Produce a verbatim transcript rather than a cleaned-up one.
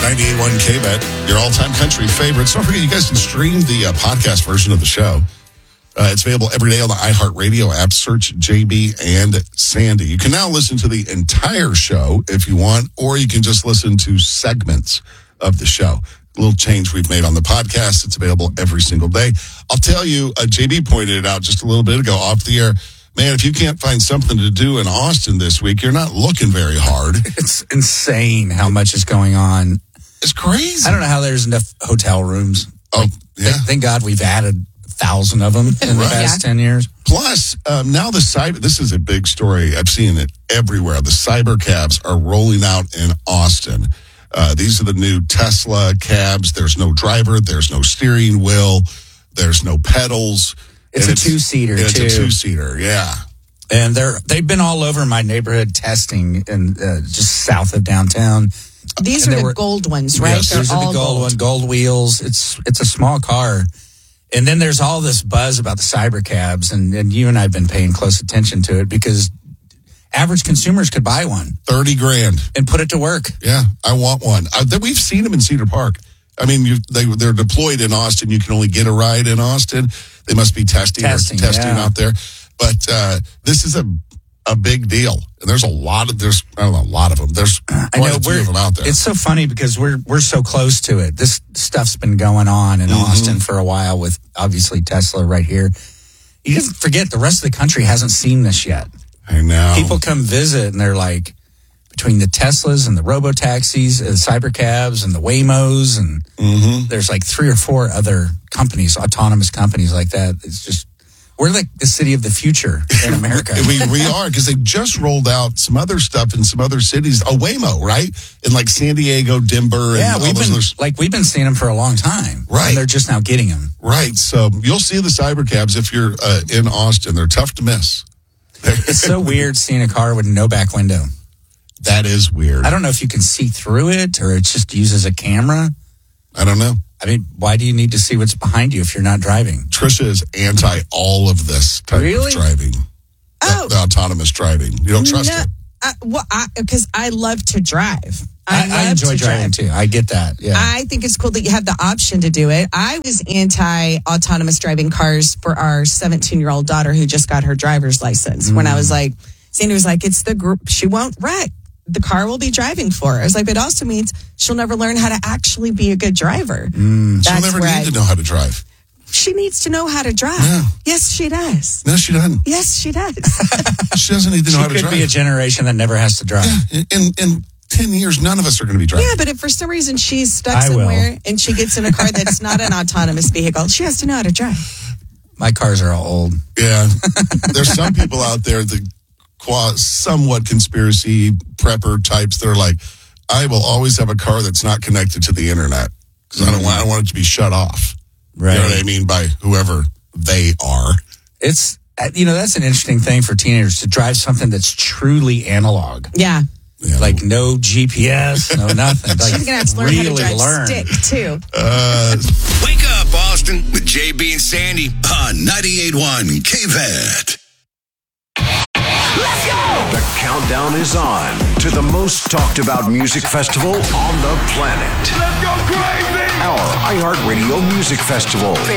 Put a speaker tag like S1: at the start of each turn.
S1: ninety-eight point one K B E T, your all-time country favorites. Don't forget, you guys can stream the uh, podcast version of the show. Uh, it's available every day on the iHeartRadio app. Search J B and Sandy. You can now listen to the entire show if you want, or you can just listen to segments of the show. A little change we've made on the podcast. It's available every single day. I'll tell you, uh, J B pointed it out just a little bit ago off the air. Man, if you can't find something to do in Austin this week, you're not looking very hard.
S2: It's insane how much is going on.
S1: It's crazy.
S2: I don't know how there's enough hotel rooms.
S1: Oh,
S2: like,
S1: yeah.
S2: Thank, thank God we've added a thousand of them in the
S1: Right.
S2: past
S3: Yeah.
S2: ten years.
S1: Plus, um, now the cyber, this is a big story. I've seen it everywhere. The cyber cabs are rolling out in Austin. Uh, these are the new Tesla cabs. There's no driver. There's no steering wheel. There's no pedals.
S2: It's
S1: And
S2: a two-seater,
S1: It's
S2: too.
S1: a two-seater, yeah.
S2: And they're, they've been all over my neighborhood testing in uh, just south of downtown.
S3: These
S2: And
S3: are
S2: there
S3: the
S2: were-
S3: gold ones, right?
S2: Yes,
S3: They're
S2: these are
S3: all
S2: the gold,
S3: gold.
S2: one, gold wheels. It's it's a small car. And then there's all this buzz about the cyber cabs, and, and you and I have been paying close attention to it because average consumers could buy one
S1: thirty grand.
S2: and put it to work.
S1: Yeah, I want one. Uh, th- we've seen them in Cedar Park. I mean, you, they, they're deployed in Austin. You can only get a ride in Austin. They must be testing,
S2: Testing,
S1: or testing
S2: yeah.
S1: out there. But uh, this is a a big deal. And there's a lot of, there's, I don't know, a lot of them. There's
S2: I
S1: quite
S2: know
S1: a few
S2: we're,
S1: of them out there.
S2: It's so funny because we're we're so close to it. This stuff's been going on in
S1: Mhm.
S2: Austin for a while with obviously Tesla right here. You just forget the rest of the country hasn't seen this yet.
S1: I know.
S2: People come visit and they're like, between the Teslas and the robo-taxis, and the cyber cabs and the Waymos, and
S1: Mhm.
S2: there's like three or four other companies, autonomous companies like that. It's just, we're like the city of the future in America.
S1: we we are, because they just rolled out some other stuff in some other cities. A Waymo, right? In like San Diego, Denver, and
S2: yeah,
S1: all
S2: we've
S1: those
S2: been
S1: other-
S2: like we've been seeing them for a long time,
S1: Right.
S2: And they're just now getting them.
S1: Right. So you'll see the cyber cabs if you're uh, in Austin. They're tough to miss.
S2: It's so weird seeing a car with no back window.
S1: That is weird.
S2: I don't know if you can see through it or it just uses a camera.
S1: I don't know.
S2: I mean, why do you need to see what's behind you if you're not driving?
S1: Trisha is anti all of this type
S2: Really?
S1: of driving.
S3: Oh.
S1: The, the autonomous driving. You don't trust
S3: No,
S1: it.
S3: I, well, because I, love to drive.
S2: I,
S3: love
S2: I enjoy
S3: to
S2: driving
S3: drive.
S2: too. I get that. Yeah.
S3: I think it's cool that you have the option to do it. I was anti autonomous driving cars for our seventeen year old daughter who just got her driver's license. When I was like, Sandy was like, it's the group, she won't wreck. The car will be driving for her. I was like, but it also means she'll never learn how to actually be a good driver.
S1: She'll
S3: That's
S1: never
S3: where
S1: need
S3: I-
S1: to know how to drive.
S3: She needs to know how to drive.
S1: Yeah.
S3: Yes, she does.
S1: No, she doesn't.
S3: Yes, she does.
S1: She doesn't need to know
S2: She
S1: how to
S2: could
S1: drive.
S2: be a generation that never has to drive.
S1: Yeah, in, in ten years, none of us are going to be driving.
S3: Yeah, but if for some reason she's stuck
S2: I will.
S3: somewhere and she gets in a car that's not an autonomous vehicle, she has to know how to drive.
S2: My cars are all old.
S1: Yeah. There's some people out there that qua- somewhat conspiracy prepper types. They're like, I will always have a car that's not connected to the internet because I don't want I don't want it to be shut off.
S2: Right.
S1: You know what I mean? By whoever they are.
S2: It's, uh, you know, that's an interesting thing for teenagers to drive something that's truly analog.
S3: Yeah.
S1: Yeah.
S2: Like no G P S, no nothing. Like
S3: She's going to have to learn
S2: really
S3: how to drive
S2: learn.
S3: stick, too.
S1: Uh,
S4: Wake up, Austin, with J B and Sandy on ninety-eight point one K V E T.
S5: The countdown is on to the most talked about music festival on the planet. Let's go crazy! Our iHeartRadio Music Festival.